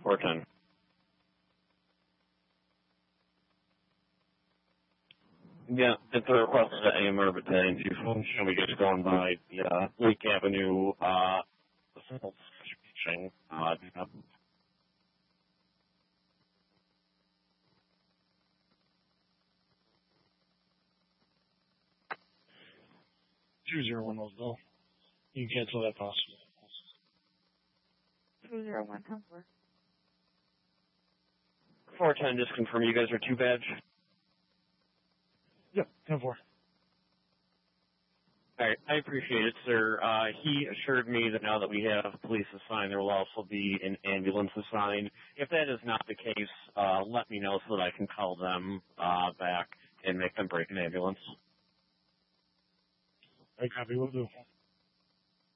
410. Yeah, it's a request to AMR, but should we get going by the Lake Avenue, distribution, 201 Roseville. You can cancel that possible. 201, 10-4. 410, just confirm you guys are 2 badge. Yep, 10-4. All right, I appreciate it, sir. He assured me that now that we have police assigned, there will also be an ambulance assigned. If that is not the case, let me know so that I can call them back and make them break an ambulance. I copy, will do.